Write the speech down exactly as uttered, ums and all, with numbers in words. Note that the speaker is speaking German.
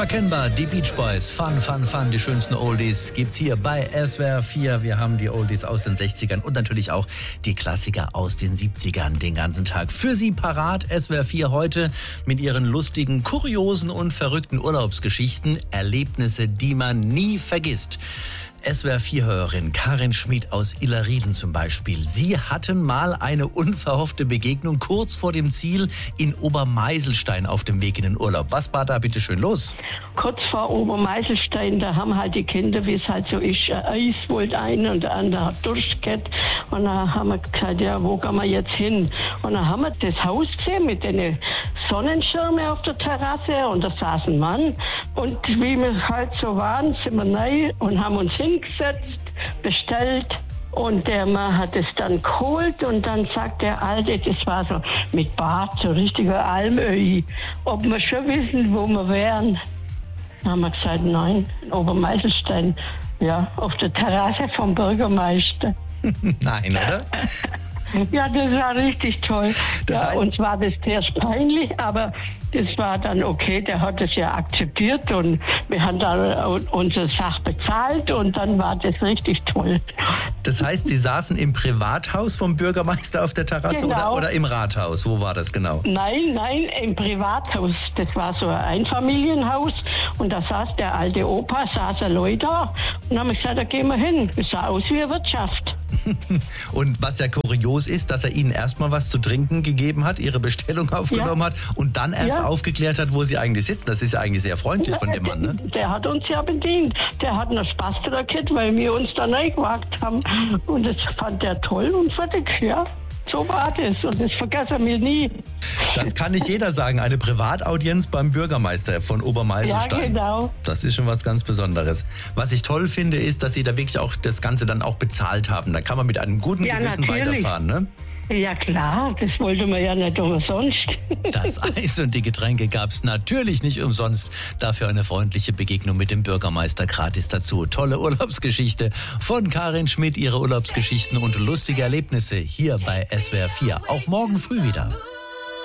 Unverkennbar, die Beach Boys. Fun, fun, fun. Die schönsten Oldies gibt's hier bei S W R vier. Wir haben die Oldies aus den sechzigern und natürlich auch die Klassiker aus den siebzigern den ganzen Tag für Sie parat. S W R vier heute mit ihren lustigen, kuriosen und verrückten Urlaubsgeschichten. Erlebnisse, die man nie vergisst. S W R vier-Hörerin Karin Schmid aus Illerrieden zum Beispiel. Sie hatten mal eine unverhoffte Begegnung kurz vor dem Ziel in Obermeiselstein auf dem Weg in den Urlaub. Was war da bitte schön los? Kurz vor Obermeiselstein, da haben halt die Kinder, wie es halt so ist, Eis wollte ein und der andere hat Durst gehabt. Und dann haben wir gesagt, ja, wo gehen wir jetzt hin? Und dann haben wir das Haus gesehen mit den Sonnenschirmen auf der Terrasse und da saß ein Mann. Und wie wir halt so waren, sind wir neu und haben uns hingesetzt, bestellt. Und der Mann hat es dann geholt und dann sagt der Alte, das war so mit Bad, so richtiger Almöhi, ob wir schon wissen, wo wir wären. Dann haben wir gesagt, nein, in Obermeiselstein, ja, auf der Terrasse vom Bürgermeister. Nein, oder? Ja, das war richtig toll. Das Ja, heißt- uns war das sehr peinlich, aber das war dann okay. Der hat das ja akzeptiert und wir haben dann unsere Sache bezahlt und dann war das richtig toll. Das heißt, Sie saßen im Privathaus vom Bürgermeister auf der Terrasse Genau. oder, oder im Rathaus? Wo war das genau? Nein, nein, im Privathaus. Das war so ein Einfamilienhaus und da saß der alte Opa, saß allein da und dann haben wir gesagt, da gehen wir hin. Es sah aus wie eine Wirtschaft. Und was ja kurios ist, dass er Ihnen erstmal was zu trinken gegeben hat, Ihre Bestellung aufgenommen Ja. hat und dann erst Ja. aufgeklärt hat, wo Sie eigentlich sitzen. Das ist ja eigentlich sehr freundlich von dem Mann, ne? Der hat uns ja bedient. Der hat noch Spaß daran gehabt, weil wir uns da reingewagt haben. Und das fand er toll und fertig, ja. So war das und das vergessen wir nie. Das kann nicht jeder sagen. Eine Privataudienz beim Bürgermeister von Obermeiselstein. Ja, genau. Das ist schon was ganz Besonderes. Was ich toll finde, ist, dass Sie da wirklich auch das Ganze dann auch bezahlt haben. Da kann man mit einem guten Ja, Gewissen natürlich. weiterfahren, ne? Ja klar, das wollte man ja nicht umsonst. Das Eis und die Getränke gab's natürlich nicht umsonst. Dafür eine freundliche Begegnung mit dem Bürgermeister gratis dazu. Tolle Urlaubsgeschichte von Karin Schmid. Ihre Urlaubsgeschichten und lustige Erlebnisse hier bei S W R vier. Auch morgen früh wieder.